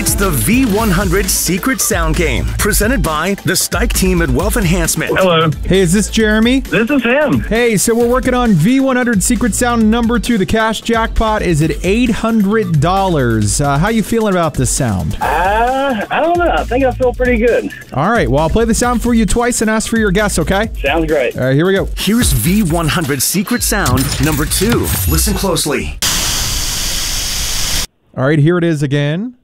It's the V100 Secret Sound Game, presented by the Stike team at Wealth Enhancement. Hello. Hey, is this Jeremy? This is him. Hey, so we're working on V100 Secret Sound number 2. The cash jackpot is at $800. How you feeling about this sound? I don't know. I think I feel pretty good. All right, well, I'll play the sound for you twice and ask for your guess, okay? Sounds great. All right, here we go. Here's V100 Secret Sound number 2. Listen closely. All right, here it is again.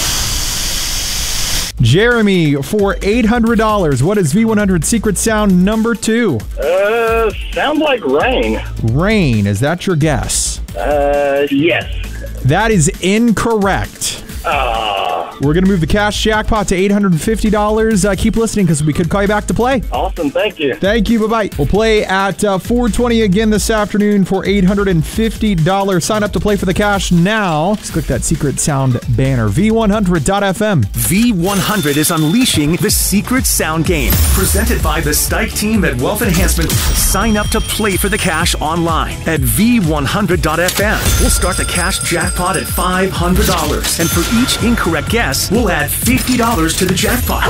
Jeremy, for $800, what is V100 Secret Sound number 2? Sounds like rain. Rain, is that your guess? Yes. That is incorrect. We're going to move the cash jackpot to $850. Keep listening because we could call you back to play. Awesome. Thank you. Thank you. Bye-bye. We'll play at 4:20 again this afternoon for $850. Sign up to play for the cash now. Just click that Secret Sound banner, V100.fm. V100 is unleashing the Secret Sound Game, presented by the Stike team at Wealth Enhancement. Sign up to play for the cash online at V100.fm. We'll start the cash jackpot at $500. And for each incorrect guess, we'll add $50 to the jackpot.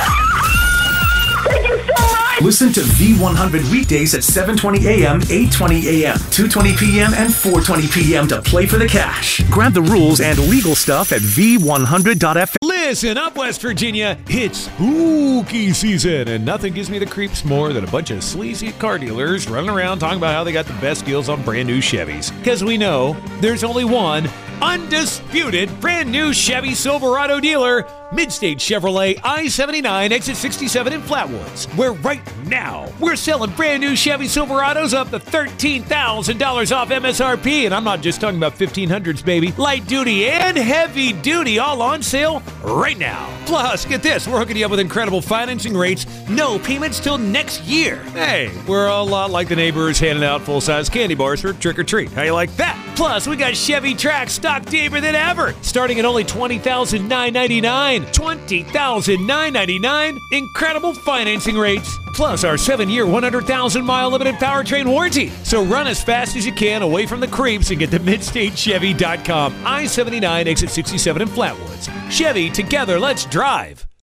Thank you so much. Listen to V100 weekdays at 7:20 a.m., 8:20 a.m., 2:20 p.m., and 4:20 p.m. to play for the cash. Grab the rules and legal stuff at V100.fm. Listen up, West Virginia. It's spooky season, and nothing gives me the creeps more than a bunch of sleazy car dealers running around talking about how they got the best deals on brand new Chevys. Because we know there's only one undisputed brand new Chevy Silverado dealer, Midstate Chevrolet I-79 exit 67 in Flatwoods, where right now we're selling brand new Chevy Silverados up to $13,000 off MSRP, and I'm not just talking about 1500s, baby. Light duty and heavy duty all on sale right now. Plus, get this, we're hooking you up with incredible financing rates, no payments till next year. Hey, we're a lot like the neighbors handing out full-size candy bars for trick-or-treat. How you like that? Plus, we got Chevy Trax stock deeper than ever, starting at only $20,999. $20,999. Incredible financing rates. Plus our 7-year, 100,000-mile limited powertrain warranty. So run as fast as you can away from the creeps and get to MidstateChevy.com. I-79 exit 67 in Flatwoods. Chevy, together, let's drive.